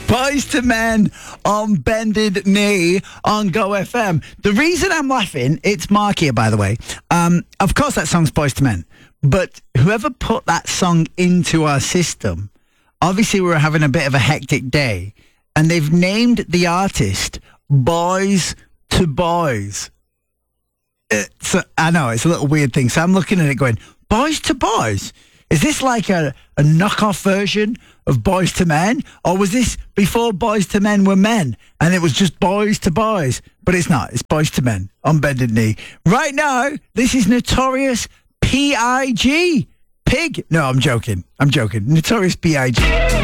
Boys to Men on Bended Knee on Go FM. The reason I'm laughing, it's Mark here, by the way. Of course, that song's Boys to Men. But whoever put that song into our system, obviously we were having a bit of a hectic day, and they've named the artist Boys to Boys. I know, it's a little weird thing. So I'm looking at it going, Boys to Boys? Is this like a knockoff version of Boys to Men? Or was this before Boys to Men were men and it was just Boys to Boys? But it's not. It's Boys to Men on Bended Knee. Right now, this is Notorious P.I.G. Pig. No, I'm joking. Notorious P.I.G.